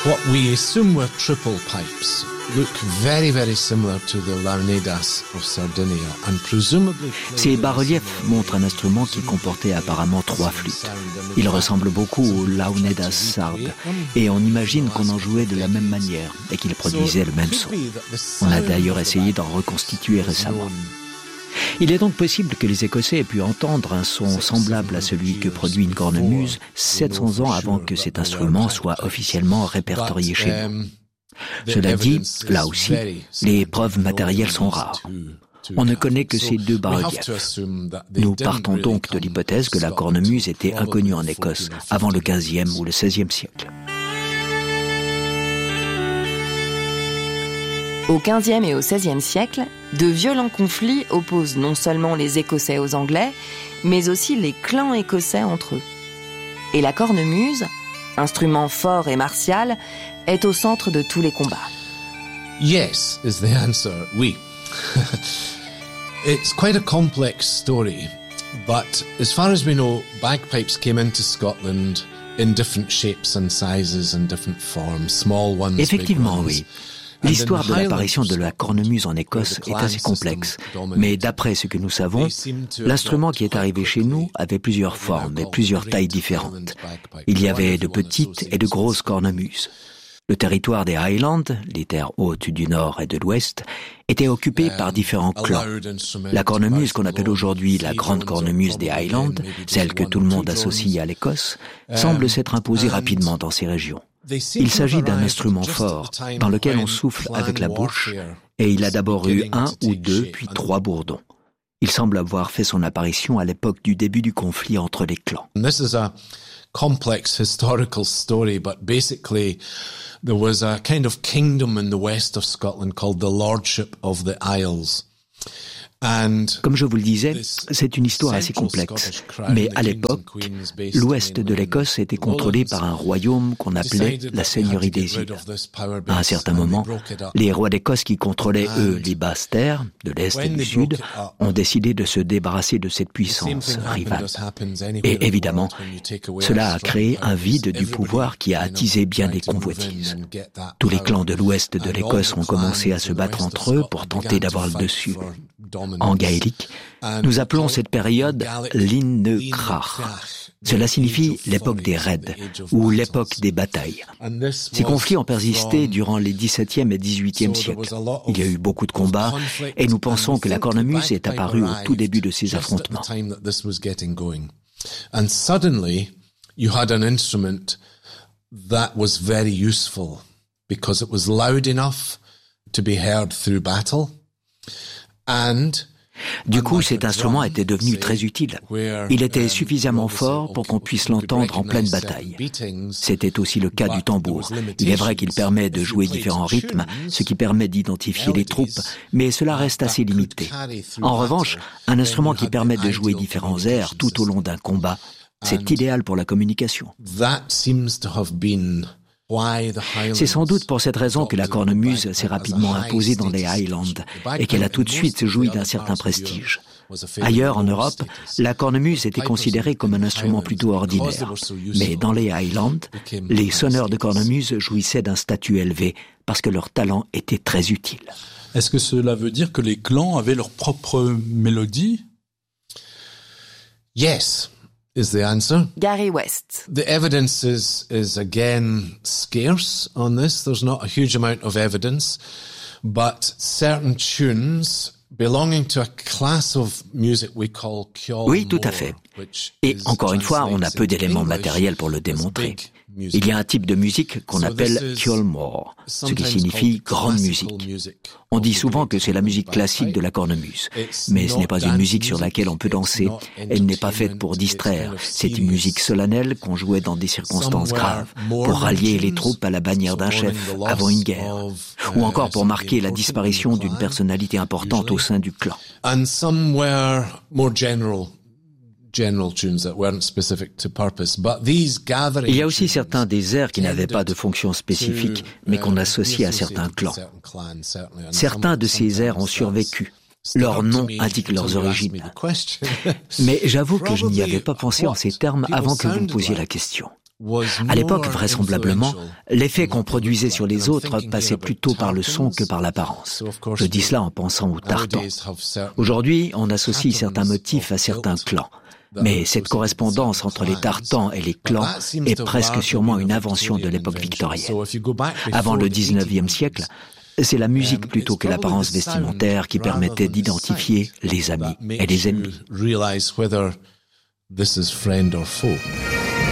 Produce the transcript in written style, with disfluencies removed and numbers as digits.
What we assume were triple pipes look very, very similar to the launedas of Sardinia and presumably... Ces bas-reliefs montrent un instrument qui comportait apparemment 3 flûtes. Il ressemble beaucoup aux launedas sardes et on imagine qu'on en jouait de la même manière et qu'il produisait le même son. On a d'ailleurs essayé d'en reconstituer récemment. Il est donc possible que les Écossais aient pu entendre un son semblable à celui que produit une cornemuse 700 ans avant que cet instrument soit officiellement répertorié chez nous. Cela dit, là aussi, les preuves matérielles sont rares. On ne connaît que ces 2 bas-reliefs. Nous partons donc de l'hypothèse que la cornemuse était inconnue en Écosse avant le XVe ou le XVIe siècle. Au XVe et au XVIe siècle, de violents conflits opposent non seulement les Écossais aux Anglais, mais aussi les clans écossais entre eux. Et la cornemuse, instrument fort et martial, est au centre de tous les combats. Yes, is the answer. Oui. It's quite a complex story, but as far as we know, bagpipes came into Scotland in different shapes and sizes and different forms, small ones, effectivement, big ones. Oui. L'histoire de l'apparition de la cornemuse en Écosse est assez complexe, mais d'après ce que nous savons, l'instrument qui est arrivé chez nous avait plusieurs formes et plusieurs tailles différentes. Il y avait de petites et de grosses cornemuses. Le territoire des Highlands, les terres hautes du nord et de l'ouest, était occupé par différents clans. La cornemuse qu'on appelle aujourd'hui la grande cornemuse des Highlands, celle que tout le monde associe à l'Écosse, semble s'être imposée rapidement dans ces régions. Il s'agit d'un instrument fort, dans lequel on souffle avec la bouche, et il a d'abord eu 1 ou 2, puis 3 bourdons. Il semble avoir fait son apparition à l'époque du début du conflit entre les clans. This is a complex historical story, but basically there was a kind of kingdom in the west of Scotland called the Lordship of the Isles. Comme je vous le disais, c'est une histoire assez complexe. Mais à l'époque, l'ouest de l'Écosse était contrôlé par un royaume qu'on appelait la Seigneurie des îles. À un certain moment, les rois d'Écosse qui contrôlaient, eux, les basses terres, de l'est et du sud, ont décidé de se débarrasser de cette puissance rivale. Et évidemment, cela a créé un vide du pouvoir qui a attisé bien des convoitises. Tous les clans de l'ouest de l'Écosse ont commencé à se battre entre eux pour tenter d'avoir le dessus. En gaélique, nous appelons cette période l'Inne Crach. Cela signifie l'époque des raids ou l'époque des batailles. Ces conflits ont persisté durant les XVIIe et XVIIIe siècles. Il y a eu beaucoup de combats et nous pensons que la cornemuse est apparue au tout début de ces affrontements. And suddenly, you had an instrument that was very useful because it was loud enough to be heard through battle. Du coup, cet instrument était devenu très utile. Il était suffisamment fort pour qu'on puisse l'entendre en pleine bataille. C'était aussi le cas du tambour. Il est vrai qu'il permet de jouer différents rythmes, ce qui permet d'identifier les troupes, mais cela reste assez limité. En revanche, un instrument qui permet de jouer différents airs tout au long d'un combat, c'est idéal pour la communication. C'est sans doute pour cette raison que la cornemuse s'est rapidement imposée dans les Highlands et qu'elle a tout de suite joui d'un certain prestige. Ailleurs en Europe, la cornemuse était considérée comme un instrument plutôt ordinaire. Mais dans les Highlands, les sonneurs de cornemuse jouissaient d'un statut élevé parce que leur talent était très utile. Est-ce que cela veut dire que les clans avaient leur propre mélodie? Yes. Is the answer. Gary West. The evidence is again scarce on this. There's not a huge amount of evidence, but certain tunes belonging to a class of music we call Ceol Oui, tout à fait. Et encore une fois, on a peu d'éléments matériels pour le démontrer. Il y a un type de musique qu'on appelle Ceol Mór, ce qui signifie grande musique. On dit souvent que c'est la musique classique de la cornemuse, mais ce n'est pas une musique sur laquelle on peut danser. Elle n'est pas faite pour distraire. C'est une musique solennelle qu'on jouait dans des circonstances graves, pour rallier les troupes à la bannière d'un chef avant une guerre, ou encore pour marquer la disparition d'une personnalité importante au sein du clan. Il y a aussi certains des airs qui n'avaient pas de fonction spécifique, mais qu'on associait à certains clans. Certains de ces airs ont survécu. Leurs noms indiquent leurs origines. Mais j'avoue que je n'y avais pas pensé en ces termes avant que vous me posiez la question. À l'époque, vraisemblablement, l'effet qu'on produisait sur les autres passait plutôt par le son que par l'apparence. Je dis cela en pensant aux tartans. Aujourd'hui, on associe certains motifs à certains clans. Mais cette correspondance entre les tartans et les clans est presque sûrement une invention de l'époque victorienne. Avant le 19e siècle, c'est la musique plutôt que l'apparence vestimentaire qui permettait d'identifier les amis et les ennemis. This is friend or foe.